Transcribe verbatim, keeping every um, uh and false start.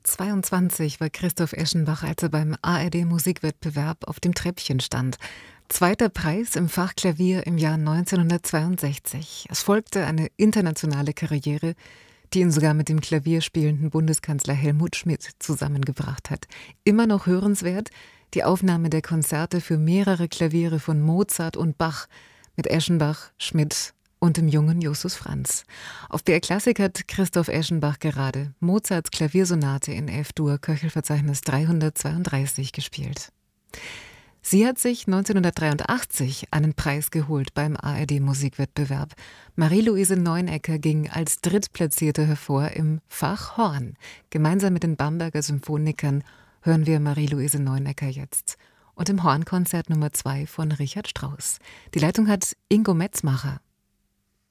zweiundzwanzig war Christoph Eschenbach, als er beim A R D-Musikwettbewerb auf dem Treppchen stand. Zweiter Preis im Fach Klavier im Jahr neunzehnhundertzweiundsechzig. Es folgte eine internationale Karriere, die ihn sogar mit dem klavierspielenden Bundeskanzler Helmut Schmidt zusammengebracht hat. Immer noch hörenswert die Aufnahme der Konzerte für mehrere Klaviere von Mozart und Bach mit Eschenbach, Schmidt und dem jungen Justus Franz. Auf B R Klassik hat Christoph Eschenbach gerade Mozarts Klaviersonate in F-Dur, Köchelverzeichnis dreihundertzweiunddreißig, gespielt. Sie hat sich neunzehnhundertdreiundachtzig einen Preis geholt beim A R D-Musikwettbewerb. Marie-Louise Neunecker ging als Drittplatzierte hervor im Fach Horn. Gemeinsam mit den Bamberger Symphonikern hören wir Marie-Louise Neunecker jetzt. Und im Hornkonzert Nummer zwei von Richard Strauss. Die Leitung hat Ingo Metzmacher.